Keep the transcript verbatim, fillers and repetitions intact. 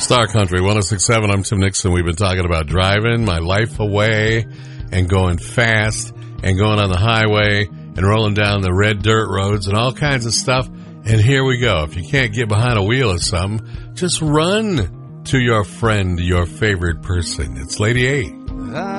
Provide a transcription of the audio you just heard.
Star Country one oh six point seven. I'm Tim Nixon. We've been talking about driving my life away and going fast and going on the highway and rolling down the red dirt roads and all kinds of stuff. And here we go. If you can't get behind a wheel of something, just run to your friend, your favorite person. It's Lady A.